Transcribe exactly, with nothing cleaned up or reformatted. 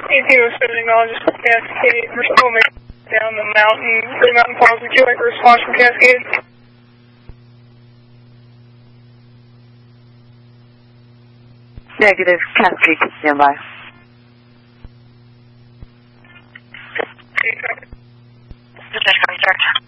eighteen oh seven acknowledges from Cascade. We're still making down the mountain, the mountain falls. Would you like a response from Cascade? Negative. Cascade to standby. Okay, This is County Start.